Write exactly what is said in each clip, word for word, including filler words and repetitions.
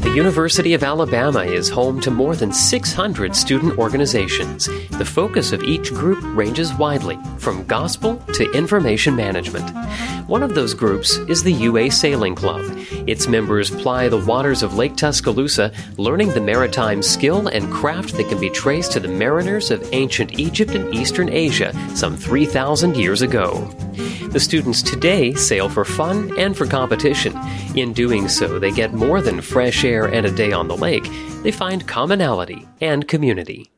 The University of Alabama is home to more than six hundred student organizations. The focus of each group ranges widely, from gospel to information management. One of those groups is the U A Sailing Club. Its members ply the waters of Lake Tuscaloosa, learning the maritime skill and craft that can be traced to the mariners of ancient Egypt and Eastern Asia some three thousand years ago. The students today sail for fun and for competition. In doing so, they get more than fresh air and a day on the lake. They find commonality and community.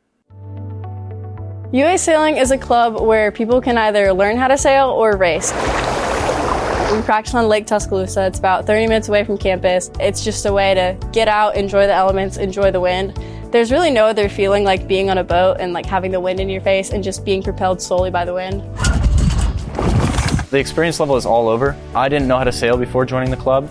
U A Sailing is a club where people can either learn how to sail or race. We practice on Lake Tuscaloosa. It's about thirty minutes away from campus. It's just a way to get out, enjoy the elements, enjoy the wind. There's really no other feeling like being on a boat and like having the wind in your face and just being propelled solely by the wind. The experience level is all over. I didn't know how to sail before joining the club.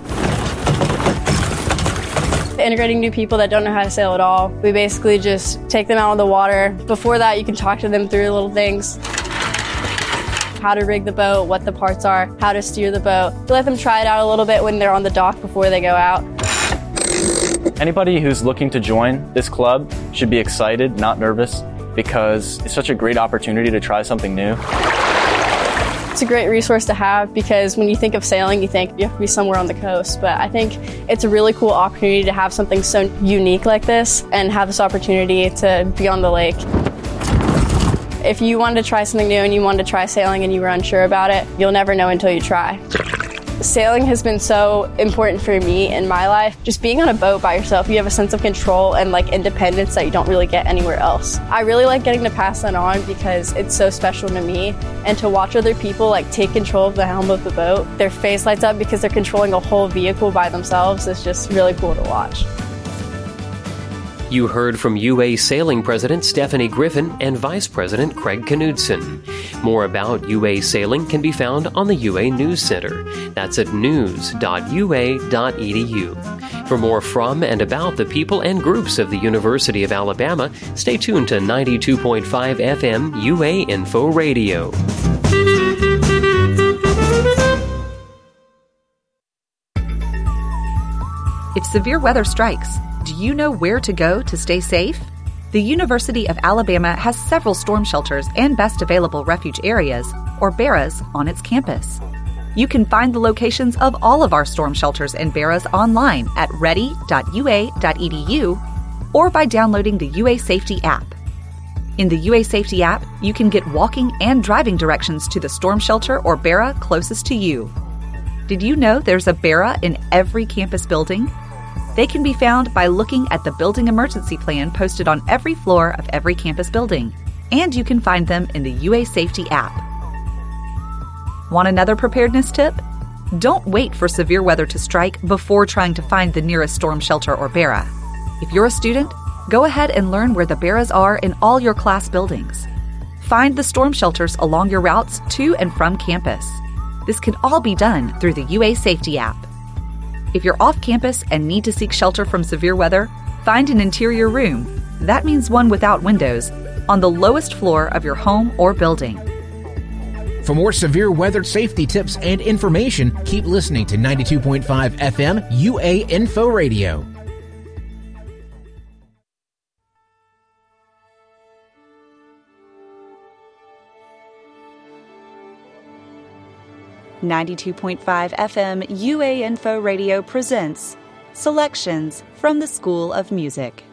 Integrating new people that don't know how to sail at all. We basically just take them out on the water. Before that, you can talk to them through little things. How to rig the boat, what the parts are, how to steer the boat. We let them try it out a little bit when they're on the dock before they go out. Anybody who's looking to join this club should be excited, not nervous, because it's such a great opportunity to try something new. It's a great resource to have because when you think of sailing, you think you have to be somewhere on the coast. But I think it's a really cool opportunity to have something so unique like this and have this opportunity to be on the lake. If you wanted to try something new and you wanted to try sailing and you were unsure about it, you'll never know until you try. Sailing has been so important for me in my life. Just being on a boat by yourself, you have a sense of control and like independence that you don't really get anywhere else. I really like getting to pass that on because it's so special to me, and to watch other people like take control of the helm of the boat. Their face lights up because they're controlling a whole vehicle by themselves. It's just really cool to watch. You heard from U A Sailing President Stephanie Griffin and Vice President Craig Knudsen. More about U A Sailing can be found on the U A News Center. That's at news dot u a dot e d u. For more from and about the people and groups of the University of Alabama, stay tuned to ninety-two point five F M U A Info Radio. If severe weather strikes, do you know where to go to stay safe? The University of Alabama has several storm shelters and best available refuge areas, or BARAs, on its campus. You can find the locations of all of our storm shelters and BARAs online at ready dot u a dot e d u or by downloading the U A Safety app. In the U A Safety app, you can get walking and driving directions to the storm shelter or BARA closest to you. Did you know there's a BARA in every campus building? They can be found by looking at the building emergency plan posted on every floor of every campus building, and you can find them in the U A Safety app. Want another preparedness tip? Don't wait for severe weather to strike before trying to find the nearest storm shelter or BARA. If you're a student, go ahead and learn where the BARAs are in all your class buildings. Find the storm shelters along your routes to and from campus. This can all be done through the U A Safety app. If you're off campus and need to seek shelter from severe weather, find an interior room, that means one without windows, on the lowest floor of your home or building. For more severe weather safety tips and information, keep listening to ninety-two point five F M U A Info Radio. ninety-two point five F M U A Info Radio presents Selections from the School of Music.